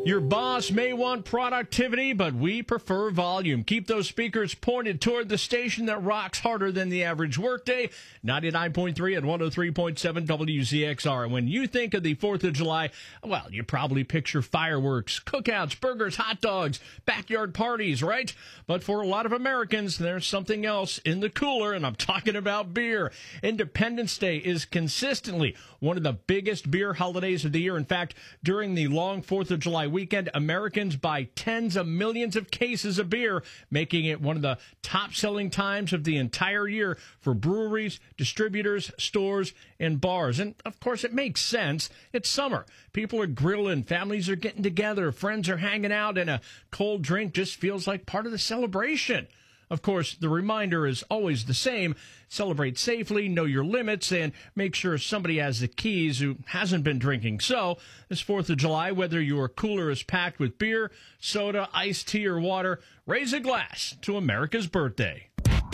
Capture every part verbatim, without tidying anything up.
Your boss may want productivity, but we prefer volume. Keep those speakers pointed toward the station that rocks harder than the average workday. ninety-nine point three and one oh three point seven W Z X R. When you think of the fourth of July, well, you probably picture fireworks, cookouts, burgers, hot dogs, backyard parties, right? But for a lot of Americans, there's something else in the cooler, and I'm talking about beer. Independence Day is consistently one of the biggest beer holidays of the year. In fact, during the long fourth of July weekend, Americans buy tens of millions of cases of beer, making it one of the top-selling times of the entire year for breweries, distributors, stores, and bars. And, of course, it makes sense. It's summer. People are grilling. Families are getting together. Friends are hanging out, and a cold drink just feels like part of the celebration. Of course, the reminder is always the same. Celebrate safely, know your limits, and make sure somebody has the keys who hasn't been drinking. So, this fourth of July, whether your cooler is packed with beer, soda, iced tea, or water, raise a glass to America's birthday.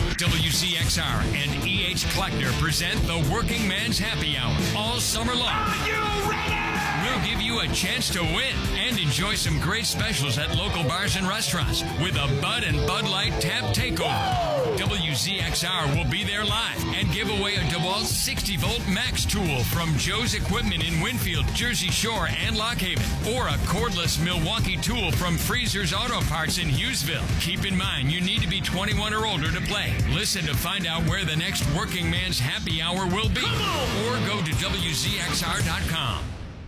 W C X R and E H. Kleckner present the Working Man's Happy Hour all summer long. Are you ready? We'll give you a chance to win and enjoy some great specials at local bars and restaurants with a Bud and Bud Light Tap Takeover. W Z X R will be there live and give away a DeWalt sixty volt Max tool from Joe's Equipment in Winfield, Jersey Shore, and Lock Haven, or a cordless Milwaukee tool from Freezer's Auto Parts in Hughesville. Keep in mind, you need to be twenty-one or older to play. Listen to find out where the next Working Man's Happy Hour will be, or go to W Z X R dot com.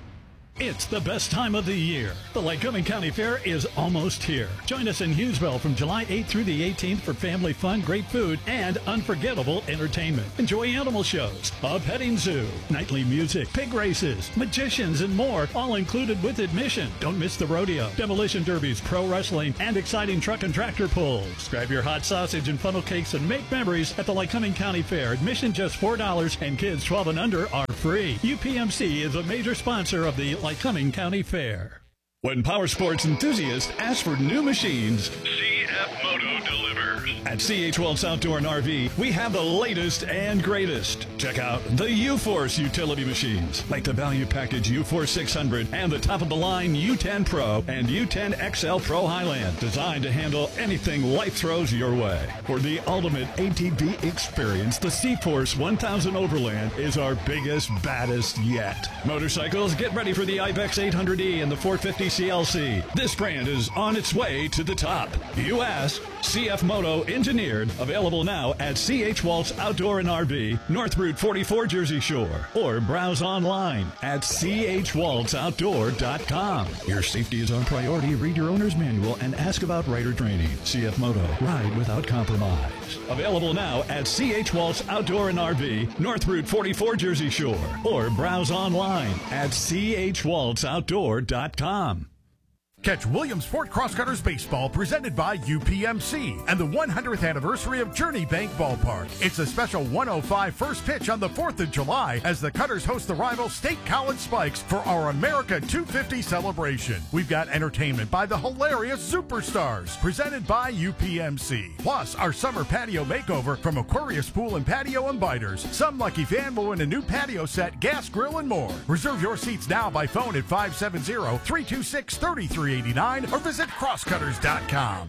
It's the best time of the year. The Lycoming County Fair is almost here. Join us in Hughesville from July eighth through the eighteenth for family fun, great food, and unforgettable entertainment. Enjoy animal shows, a petting zoo, nightly music, pig races, magicians, and more, all included with admission. Don't miss the rodeo, demolition derbies, pro wrestling, and exciting truck and tractor pulls. Grab your hot sausage and funnel cakes and make memories at the Lycoming County Fair. Admission just four dollars, and kids twelve and under are free. U P M C is a major sponsor of the Lycoming County Fair. When power sports enthusiasts ask for new machines, C F Moto delivers. At C H. Waltz Outdoor and R V, we have the latest and greatest. Check out the U-Force utility machines, like the value package U Force six hundred and the top-of-the-line U ten Pro and U ten X L Pro Highland, designed to handle anything life throws your way. For the ultimate A T V experience, the C-Force one thousand Overland is our biggest, baddest yet. Motorcycles, get ready for the Ibex eight hundred E and the four fifty C L C. This brand is on its way to the top. You ask, C F Moto engineered, available now at C H. Waltz Outdoor and R V, North Route forty-four, Jersey Shore, or browse online at C H waltz outdoor dot com. Your safety is our priority. Read your owner's manual and ask about rider training. C F Moto, ride without compromise. Available now at C H. Waltz Outdoor and R V, North Route forty-four, Jersey Shore, or browse online at C H waltz outdoor dot com. Catch Williamsport Crosscutters Baseball presented by U P M C and the one hundredth anniversary of Journey Bank Ballpark. It's a special one oh five first pitch on the fourth of July as the Cutters host the rival State College Spikes for our America two fifty celebration. We've got entertainment by the hilarious Superstars presented by U P M C. Plus, our summer patio makeover from Aquarius Pool and Patio and Biters. Some lucky fan will win a new patio set, gas grill, and more. Reserve your seats now by phone at five seven zero, three two six, three three eight nine or visit crosscutters dot com.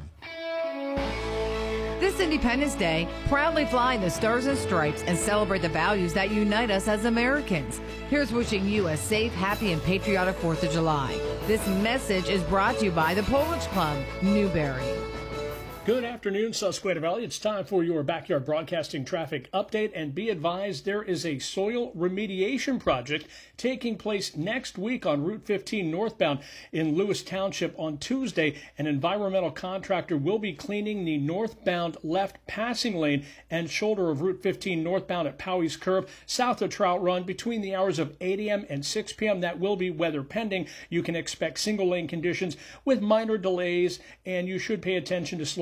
This Independence Day, proudly fly the Stars and Stripes and celebrate the values that unite us as Americans. Here's wishing you a safe, happy, and patriotic fourth of July. This message is brought to you by the Polish Club, Newberry. Good afternoon, Susquehanna Valley. It's time for your Backyard Broadcasting traffic update, and be advised there is a soil remediation project taking place next week on Route fifteen northbound in Lewis Township on Tuesday. An environmental contractor will be cleaning the northbound left passing lane and shoulder of Route fifteen northbound at Powys Curve, south of Trout Run, between the hours of eight a.m. and six p.m. That will be weather pending. You can expect single lane conditions with minor delays, and you should pay attention to slow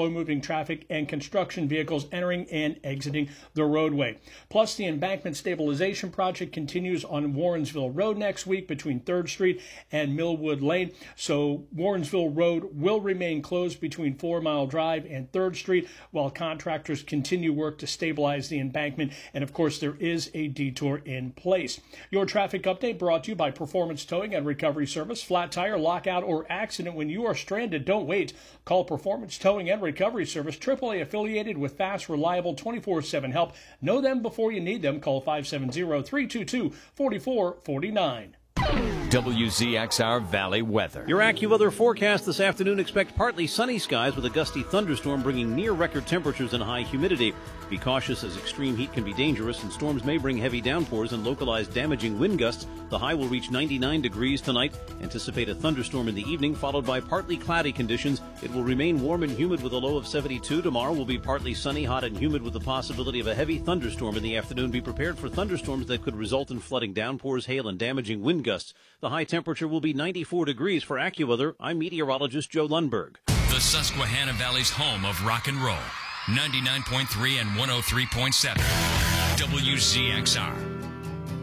slow-moving traffic and construction vehicles entering and exiting the roadway. Plus, the embankment stabilization project continues on Warrensville Road next week between third Street and Millwood Lane. So Warrensville Road will remain closed between Four Mile Drive and third Street while contractors continue work to stabilize the embankment. And of course, there is a detour in place. Your traffic update brought to you by Performance Towing and Recovery Service. Flat tire, lockout, or accident when you are stranded, don't wait. Call Performance Towing and Recovery Service, triple A affiliated with fast, reliable twenty-four seven help. Know them before you need them. Call five seven zero, three two two, four four four nine. W Z X R Valley weather. Your AccuWeather forecast this afternoon: expect partly sunny skies with a gusty thunderstorm bringing near record temperatures and high humidity. Be cautious as extreme heat can be dangerous and storms may bring heavy downpours and localized damaging wind gusts. The high will reach ninety-nine degrees tonight. Anticipate a thunderstorm in the evening followed by partly cloudy conditions. It will remain warm and humid with a low of seventy-two. Tomorrow will be partly sunny, hot and humid with the possibility of a heavy thunderstorm in the afternoon. Be prepared for thunderstorms that could result in flooding, downpours, hail and damaging wind gusts. The high temperature will be ninety-four degrees. For AccuWeather, I'm meteorologist Joe Lundberg. The Susquehanna Valley's home of rock and roll. ninety-nine point three and one oh three point seven. W Z X R.